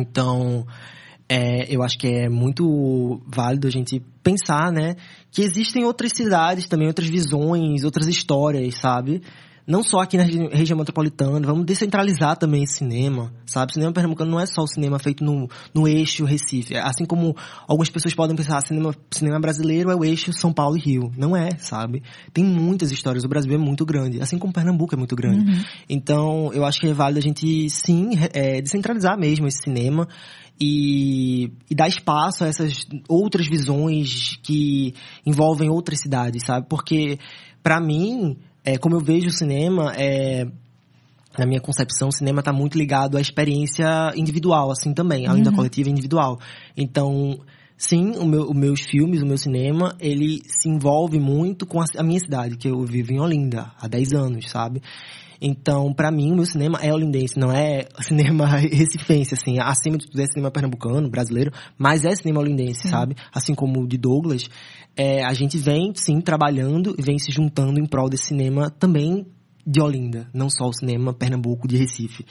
Então, eu acho que é muito válido a gente pensar, né, que existem outras cidades também, outras visões, outras histórias, sabe? Não só aqui na região metropolitana, vamos descentralizar também esse cinema, sabe? O cinema pernambucano não é só o cinema feito no eixo Recife. Assim como algumas pessoas podem pensar, cinema brasileiro é o eixo São Paulo e Rio. Não é, sabe? Tem muitas histórias, o Brasil é muito grande, assim como Pernambuco é muito grande. Uhum. Então, eu acho que é válido a gente, sim, descentralizar mesmo esse cinema e dar espaço a essas outras visões que envolvem outras cidades, sabe? Porque, pra mim, como eu vejo o cinema, na minha concepção, o cinema está muito ligado à experiência individual, assim, também, além da coletiva individual. Então, sim, os meus filmes, o meu cinema, ele se envolve muito com a minha cidade, que eu vivo em Olinda, há 10 anos, sabe? Então, pra mim, o meu cinema é olindense, não é cinema recifense, assim. Acima de tudo é cinema pernambucano, brasileiro, mas é cinema olindense, sabe? Assim como o de Douglas. A gente vem, sim, trabalhando e vem se juntando em prol desse cinema também de Olinda, não só o cinema Pernambuco de Recife.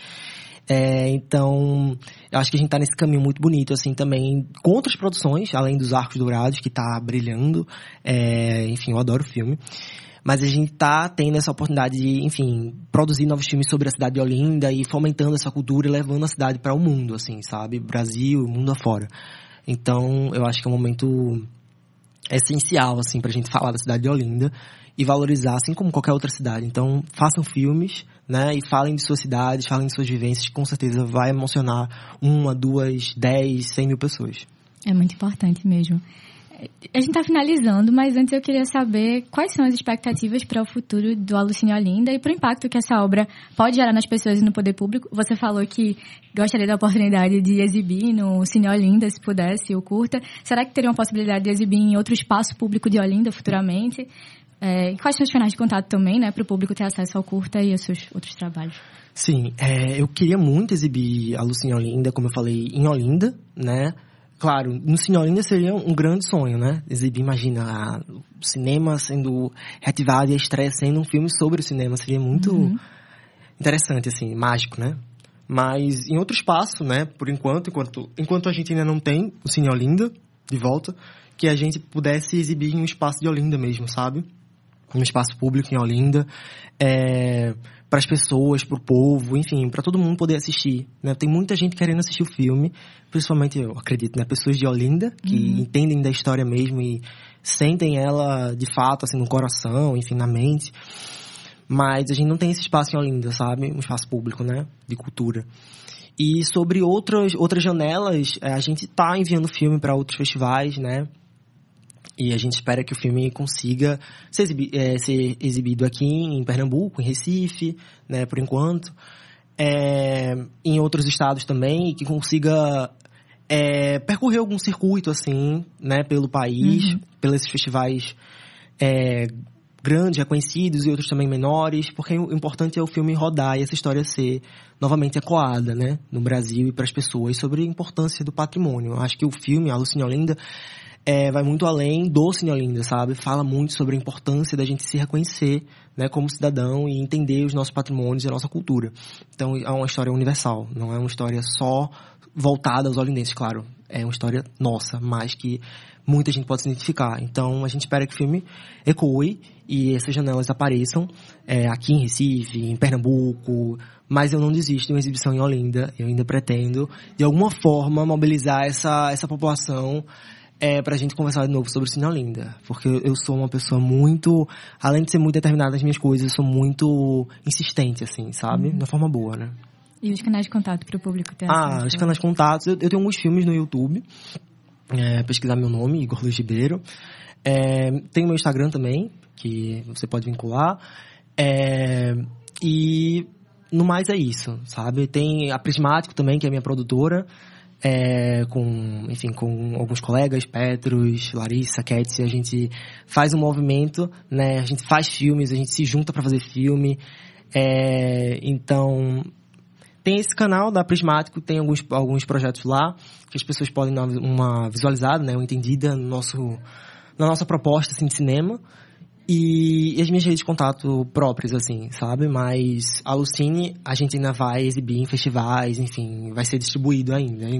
Então, eu acho que a gente tá nesse caminho muito bonito, assim, também, com outras produções, além dos Arcos Dourados, que tá brilhando. Enfim, eu adoro o filme. Mas a gente tá tendo essa oportunidade de, enfim, produzir novos filmes sobre a cidade de Olinda e fomentando essa cultura e levando a cidade para o mundo, assim, sabe? Brasil, mundo afora. Então, eu acho que é um momento essencial, assim, pra gente falar da cidade de Olinda e valorizar, assim como qualquer outra cidade. Então, façam filmes, né? E falem de suas cidades, falem de suas vivências, que com certeza vai emocionar 1, 2, 10, 100 mil pessoas. É muito importante mesmo. A gente está finalizando, mas antes eu queria saber quais são as expectativas para o futuro do Alucine Olinda e para o impacto que essa obra pode gerar nas pessoas e no poder público. Você falou que gostaria da oportunidade de exibir no Cine Olinda, se pudesse, o curta. Será que teria uma possibilidade de exibir em outro espaço público de Olinda futuramente? Quais são os canais de contato também, né, para o público ter acesso ao curta e aos seus outros trabalhos? Sim, eu queria muito exibir Alucine Olinda, como eu falei, em Olinda, né? Claro, no Cine Olinda seria um grande sonho, né? Exibir, imagina, o cinema sendo reativado e a estreia sendo um filme sobre o cinema. Seria muito interessante, assim, mágico, né? Mas em outro espaço, né? Por enquanto a gente ainda não tem o Cine Olinda de volta, que a gente pudesse exibir em um espaço de Olinda mesmo, sabe? Um espaço público em Olinda, para as pessoas, para o povo, enfim, para todo mundo poder assistir, né? Tem muita gente querendo assistir o filme, principalmente, eu acredito, né? Pessoas de Olinda, que entendem da história mesmo e sentem ela, de fato, assim, no coração, enfim, na mente. Mas a gente não tem esse espaço em Olinda, sabe? Um espaço público, né? De cultura. E sobre outras janelas, a gente tá enviando filme para outros festivais, né? E a gente espera que o filme consiga ser exibido aqui em Pernambuco, em Recife, né, por enquanto. Em outros estados também, e que consiga percorrer algum circuito, assim, né, pelo país, pelos festivais grandes, reconhecidos, e outros também menores, porque o importante é o filme rodar e essa história ser novamente ecoada, né, no Brasil e para as pessoas, sobre a importância do patrimônio. Eu acho que o filme, Alucine Olinda, vai muito além do Cine Olinda, sabe? Fala muito sobre a importância da gente se reconhecer, né, como cidadão e entender os nossos patrimônios e a nossa cultura. Então, é uma história universal, não é uma história só voltada aos olindenses, claro. É uma história nossa, mas que muita gente pode se identificar. Então, a gente espera que o filme ecoe e essas janelas apareçam aqui em Recife, em Pernambuco, mas eu não desisto de uma exibição em Olinda. Eu ainda pretendo, de alguma forma, mobilizar essa população pra gente conversar de novo sobre o Cine Olinda. Porque eu sou uma pessoa muito... Além de ser muito determinada nas minhas coisas, eu sou muito insistente, assim, sabe? De uma forma boa, né? E os canais de contato para o público ter acesso? Os canais de contato. Eu tenho alguns filmes no YouTube. Pesquisar meu nome, Igor Luiz Ribeiro. Tem o meu Instagram também, que você pode vincular. E no mais é isso, sabe? Tem a Prismático também, que é a minha produtora. Com alguns colegas, Petros, Larissa, Ketsi, a gente faz um movimento, né? A gente faz filmes, a gente se junta para fazer filme. Então, tem esse canal da Prismático, tem alguns projetos lá que as pessoas podem dar uma visualizada, né? Uma entendida na nossa proposta, assim, de cinema. E as minhas redes de contato próprias, assim, sabe? Mas a Alucine, a gente ainda vai exibir em festivais, enfim, vai ser distribuído ainda.